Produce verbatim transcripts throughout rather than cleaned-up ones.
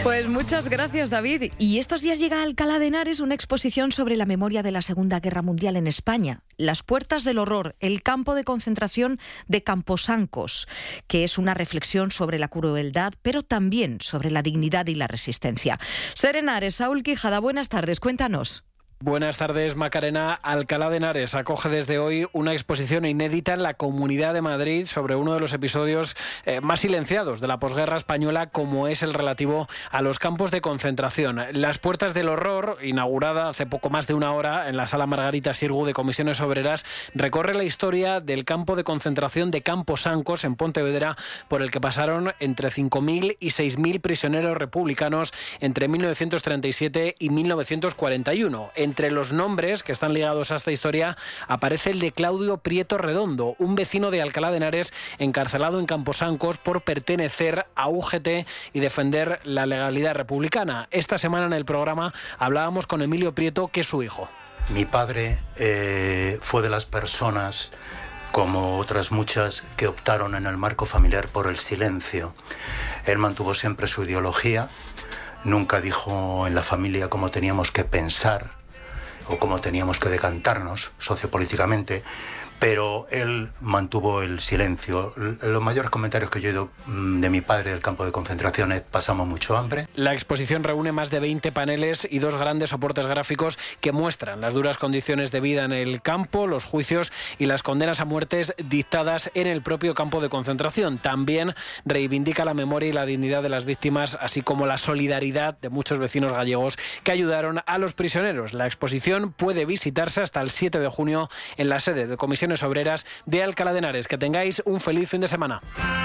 Pues muchas gracias, David. Y estos días llega a Alcalá de Henares una exposición sobre la memoria de la Segunda Guerra Mundial en España. Las puertas del horror, el campo de concentración de Camposancos, que es una reflexión sobre la crueldad, pero también sobre la dignidad y la resistencia. Ser Henares, Saúl Quijada, buenas tardes, cuéntanos. Buenas tardes, Macarena. Alcalá de Henares acoge desde hoy una exposición inédita en la Comunidad de Madrid sobre uno de los episodios eh, más silenciados de la posguerra española, como es el relativo a los campos de concentración. Las puertas del horror, inaugurada hace poco más de una hora en la Sala Margarita Xirgu de Comisiones Obreras, recorre la historia del campo de concentración de Camposancos en Pontevedra, por el que pasaron entre cinco mil y seis mil prisioneros republicanos entre mil novecientos treinta y siete y mil novecientos cuarenta y uno. Entre los nombres que están ligados a esta historia aparece el de Claudio Prieto Redondo, un vecino de Alcalá de Henares encarcelado en Camposancos por pertenecer a U G T y defender la legalidad republicana. Esta semana en el programa hablábamos con Emilio Prieto, que es su hijo. Mi padre eh, fue de las personas, como otras muchas, que optaron en el marco familiar por el silencio. Él mantuvo siempre su ideología, nunca dijo en la familia cómo teníamos que pensar o cómo teníamos que decantarnos sociopolíticamente, pero él mantuvo el silencio. Los mayores comentarios que yo he oído de mi padre del campo de concentración es: pasamos mucho hambre. La exposición reúne más de veinte paneles y dos grandes soportes gráficos que muestran las duras condiciones de vida en el campo, los juicios y las condenas a muertes dictadas en el propio campo de concentración. También reivindica la memoria y la dignidad de las víctimas, así como la solidaridad de muchos vecinos gallegos que ayudaron a los prisioneros. La exposición puede visitarse hasta el siete de junio en la sede de Comisiones Obreras de Alcalá de Henares. Que tengáis un feliz fin de semana.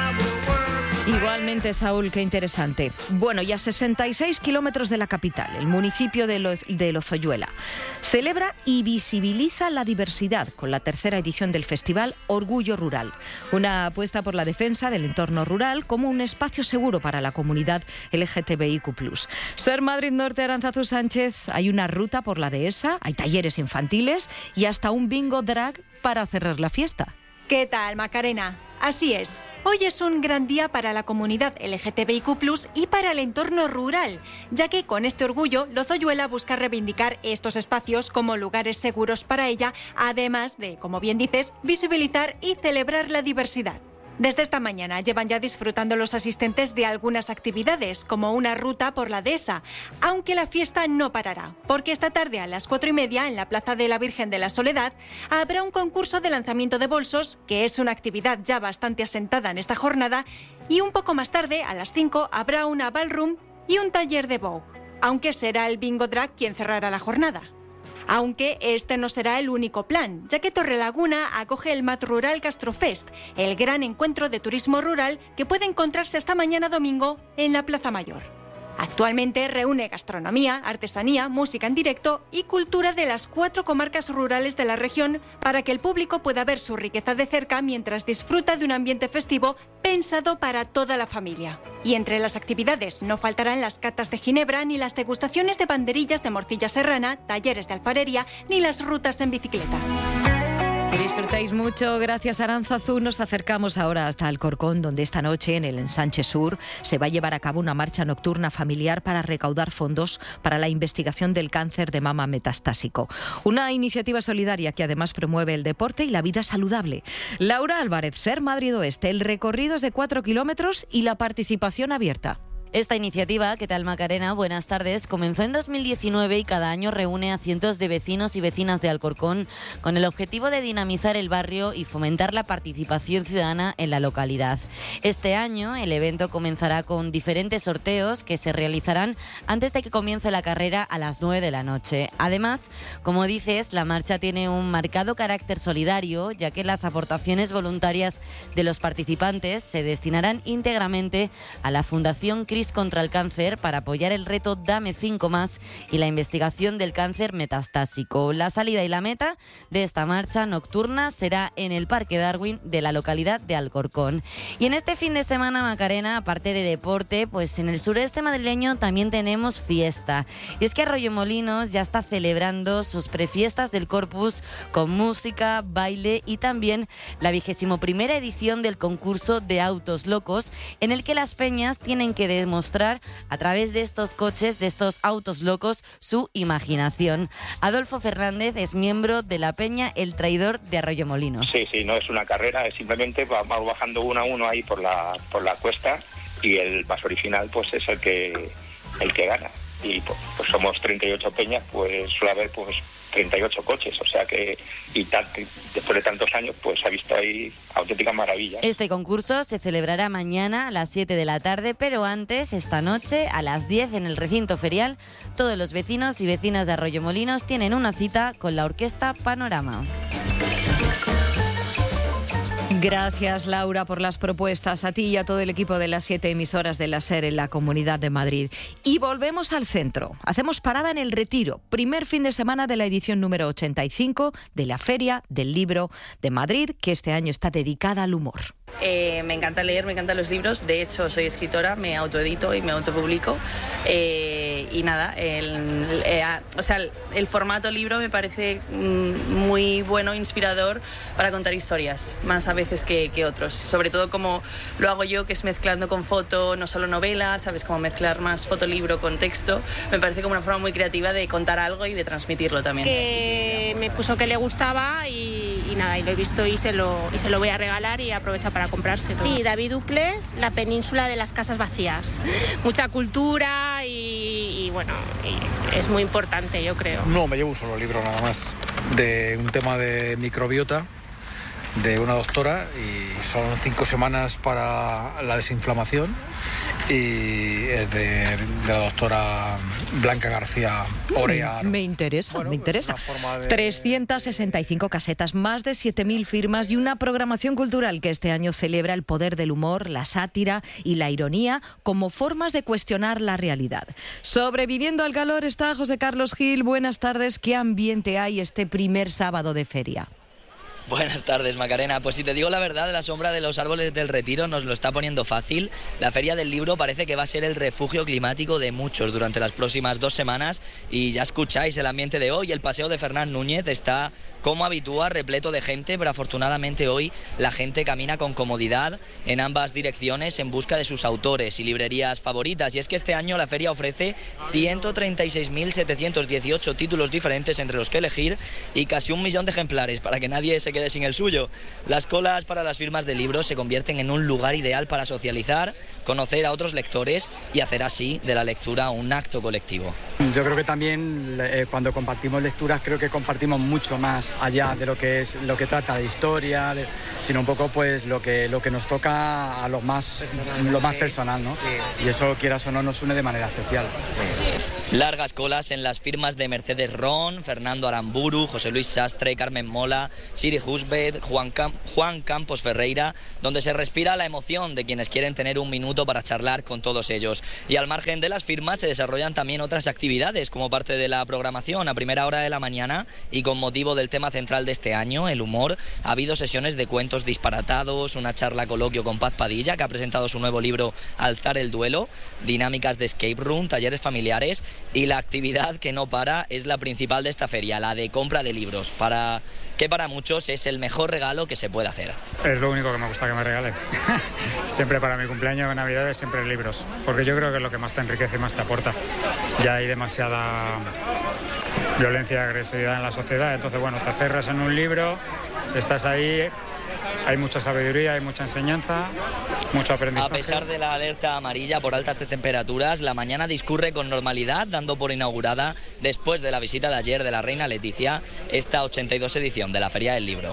Igualmente, Saúl, qué interesante. Bueno, y a sesenta y seis kilómetros de la capital, el municipio de, Lo, de Lozoyuela celebra y visibiliza la diversidad con la tercera edición del festival Orgullo Rural, una apuesta por la defensa del entorno rural como un espacio seguro para la comunidad L G T B I Q plus. Ser Madrid Norte, Arantzazu Sánchez, hay una ruta por la dehesa, hay talleres infantiles y hasta un bingo drag para cerrar la fiesta. ¿Qué tal, Macarena? Así es. Hoy es un gran día para la comunidad L G T B I Q plus y para el entorno rural, ya que con este orgullo Lozoyuela busca reivindicar estos espacios como lugares seguros para ella, además de, como bien dices, visibilizar y celebrar la diversidad. Desde esta mañana llevan ya disfrutando los asistentes de algunas actividades, como una ruta por la dehesa, aunque la fiesta no parará, porque esta tarde a las cuatro y media en la Plaza de la Virgen de la Soledad habrá un concurso de lanzamiento de bolsos, que es una actividad ya bastante asentada en esta jornada, y un poco más tarde, a las cinco, habrá una ballroom y un taller de Vogue, aunque será el bingo drag quien cerrará la jornada. Aunque este no será el único plan, ya que Torrelaguna acoge el Mat Rural Castrofest, el gran encuentro de turismo rural que puede encontrarse hasta mañana domingo en la Plaza Mayor. Actualmente reúne gastronomía, artesanía, música en directo y cultura de las cuatro comarcas rurales de la región para que el público pueda ver su riqueza de cerca mientras disfruta de un ambiente festivo pensado para toda la familia. Y entre las actividades no faltarán las catas de ginebra, ni las degustaciones de banderillas de morcilla serrana, talleres de alfarería, ni las rutas en bicicleta. Que disfrutáis mucho, gracias Arantzazu. Nos acercamos ahora hasta Alcorcón, donde esta noche en el Ensanche Sur se va a llevar a cabo una marcha nocturna familiar para recaudar fondos para la investigación del cáncer de mama metastásico. Una iniciativa solidaria que además promueve el deporte y la vida saludable. Laura Álvarez, Ser Madrid Oeste, el recorrido es de cuatro kilómetros y la participación abierta. Esta iniciativa, ¿qué tal, Macarena? Buenas tardes. Comenzó en dos mil diecinueve y cada año reúne a cientos de vecinos y vecinas de Alcorcón con el objetivo de dinamizar el barrio y fomentar la participación ciudadana en la localidad. Este año el evento comenzará con diferentes sorteos que se realizarán antes de que comience la carrera a las nueve de la noche. Además, como dices, la marcha tiene un marcado carácter solidario, ya que las aportaciones voluntarias de los participantes se destinarán íntegramente a la Fundación Cris contra el Cáncer para apoyar el reto Dame cinco más y la investigación del cáncer metastásico. La salida y la meta de esta marcha nocturna será en el Parque Darwin de la localidad de Alcorcón. Y en este fin de semana, Macarena, aparte de deporte, pues en el sureste madrileño también tenemos fiesta. Y es que Arroyomolinos ya está celebrando sus prefiestas del Corpus con música, baile y también la vigésimo primera edición del concurso de autos locos, en el que las peñas tienen que demostrar demostrar a través de estos coches, de estos autos locos, su imaginación. Adolfo Fernández es miembro de la peña El Traidor de Arroyomolinos. Sí, sí, no es una carrera, es simplemente vamos bajando uno a uno ahí por la por la cuesta y el más original pues es el que el que gana. Y pues, pues somos treinta y ocho peñas, pues suele haber pues treinta y ocho coches, o sea que y tan, después de tantos años pues se ha visto ahí auténticas maravillas. Este concurso se celebrará mañana a las siete de la tarde, pero antes, esta noche, a las diez en el recinto ferial, todos los vecinos y vecinas de Arroyomolinos tienen una cita con la Orquesta Panorama. Gracias, Laura, por las propuestas, a ti y a todo el equipo de las siete emisoras de la SER en la Comunidad de Madrid. Y volvemos al centro. Hacemos parada en El Retiro, primer fin de semana de la edición número ochenta y cinco de la Feria del Libro de Madrid, que este año está dedicada al humor. Eh, me encanta leer, me encantan los libros. De hecho, soy escritora, me autoedito y me autopublico. Eh, y nada, el, eh, o sea, el, el formato libro me parece mm, muy bueno, inspirador para contar historias, más a veces que, que otros. Sobre todo como lo hago yo, que es mezclando con foto, no solo novela, ¿sabes? Como mezclar más fotolibro con texto. Me parece como una forma muy creativa de contar algo y de transmitirlo también. Que me puso que le gustaba y, y nada, y lo he visto y se lo, y se lo voy a regalar y aprovecha para comprárselo. Sí, David Ucles, La península de las casas vacías. Mucha cultura y, y bueno, y es muy importante, yo creo. No, me llevo un solo libro nada más, de un tema de microbiota, de una doctora, y son cinco semanas para la desinflamación, y es de, de la doctora Blanca García Orea. Me interesa, bueno, me interesa. Es una forma de... trescientas sesenta y cinco casetas, más de siete mil firmas y una programación cultural que este año celebra el poder del humor, la sátira y la ironía como formas de cuestionar la realidad. Sobreviviendo al calor está José Carlos Gil. Buenas tardes. ¿Qué ambiente hay este primer sábado de feria? Buenas tardes, Macarena. Pues si te digo la verdad, la sombra de los árboles del Retiro nos lo está poniendo fácil. La Feria del Libro parece que va a ser el refugio climático de muchos durante las próximas dos semanas y ya escucháis el ambiente de hoy. El paseo de Fernán Núñez está, como habitúa, repleto de gente, pero afortunadamente hoy la gente camina con comodidad en ambas direcciones en busca de sus autores y librerías favoritas. Y es que este año la feria ofrece ciento treinta y seis mil setecientos dieciocho títulos diferentes entre los que elegir y casi un millón de ejemplares para que nadie se quede sin el suyo. Las colas para las firmas de libros se convierten en un lugar ideal para socializar, conocer a otros lectores y hacer así de la lectura un acto colectivo. Yo creo que también eh, cuando compartimos lecturas creo que compartimos mucho más allá de lo que es lo que trata de historia, de, sino un poco pues lo que lo que nos toca a lo más lo más personal, ¿no? Sí. Y eso, quieras o no, nos une de manera especial. Sí. Largas colas en las firmas de Mercedes Ron, Fernando Aramburu, José Luis Sastre, Carmen Mola, Siri Husbet, Juan, Cam- Juan Campos Ferreira, donde se respira la emoción de quienes quieren tener un minuto para charlar con todos ellos. Y al margen de las firmas se desarrollan también otras actividades como parte de la programación. A primera hora de la mañana y con motivo del tema central de este año, el humor, ha habido sesiones de cuentos disparatados, una charla coloquio con Paz Padilla, que ha presentado su nuevo libro Alzar el duelo, dinámicas de escape room, talleres familiares. Y la actividad que no para es la principal de esta feria, la de compra de libros, para que para muchos es el mejor regalo que se puede hacer. Es lo único que me gusta que me regalen. Siempre para mi cumpleaños o Navidades, siempre libros, porque yo creo que es lo que más te enriquece y más te aporta. Ya hay demasiada violencia y agresividad en la sociedad, entonces bueno, te cerras en un libro, estás ahí, hay mucha sabiduría, hay mucha enseñanza, mucho aprendizaje. A pesar de la alerta amarilla por altas temperaturas, la mañana discurre con normalidad, dando por inaugurada, después de la visita de ayer de la reina Leticia, esta ochenta y dos edición de la Feria del Libro.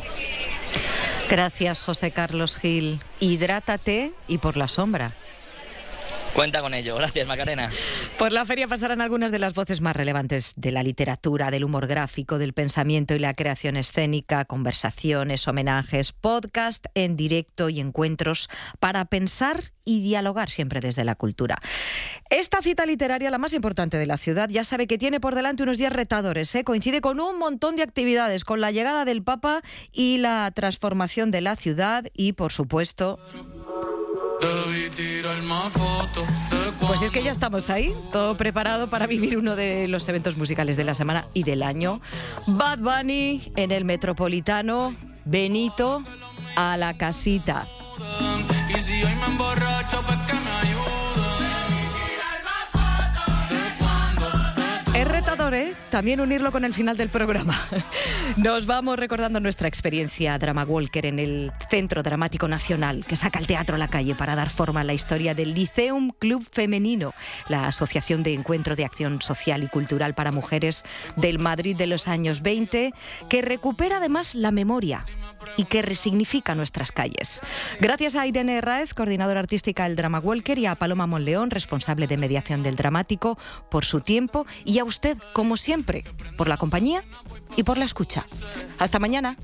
Gracias, José Carlos Gil. Hidrátate y por la sombra. Cuenta con ello. Gracias, Macarena. Por la feria pasarán algunas de las voces más relevantes de la literatura, del humor gráfico, del pensamiento y la creación escénica, conversaciones, homenajes, podcast en directo y encuentros para pensar y dialogar siempre desde la cultura. Esta cita literaria, la más importante de la ciudad, ya sabe que tiene por delante unos días retadores, ¿eh? Coincide con un montón de actividades, con la llegada del Papa y la transformación de la ciudad y, por supuesto... Pues es que ya estamos ahí, todo preparado para vivir uno de los eventos musicales de la semana y del año. Bad Bunny en el Metropolitano, Benito a la casita. Y si hoy me emborracho, pues que me ayuden. mejor, ¿eh? También unirlo con el final del programa. Nos vamos recordando nuestra experiencia Drama Walker en el Centro Dramático Nacional, que saca el teatro a la calle para dar forma a la historia del Liceum Club Femenino, la asociación de encuentro de acción social y cultural para mujeres del Madrid de los años veinte, que recupera además la memoria y que resignifica nuestras calles. Gracias a Irene Herráez, coordinadora artística del Drama Walker, y a Paloma Monleón, responsable de mediación del dramático, por su tiempo, y a usted, como siempre, por la compañía y por la escucha. Hasta mañana.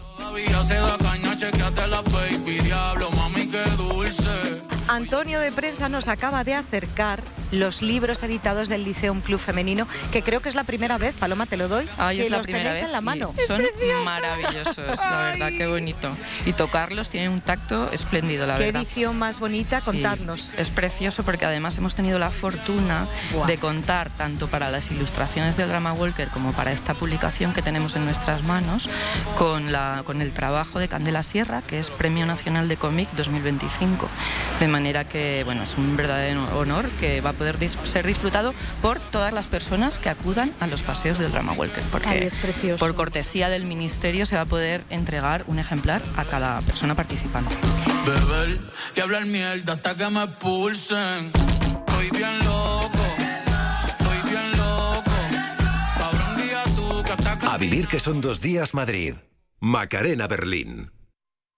Antonio de Prensa nos acaba de acercar los libros editados del Liceum Club Femenino, que creo que es la primera vez, Paloma, te lo doy, Ay, que es la los primera tenéis vez en la mano. Son maravillosos, la verdad, qué bonito. Y tocarlos tiene un tacto espléndido, la Qué verdad. edición más bonita, contadnos. Sí, es precioso porque además hemos tenido la fortuna Buah. de contar tanto para las ilustraciones del Drama Walker como para esta publicación que tenemos en nuestras manos con, la, con el trabajo de Candela Sierra, que es Premio Nacional de Cómic dos mil veinticinco. De manera que, bueno, es un verdadero honor que va a poder dis- ser disfrutado por todas las personas que acudan a los paseos del Drama Walker, porque Ay, es precioso. por cortesía del Ministerio se va a poder entregar un ejemplar a cada persona participante. Beber y hablar mierda hasta que me expulsen. Estoy bien loco, estoy bien loco. Cabrón, día tú que hasta que... A vivir que son dos días Madrid. Macarena Berlín.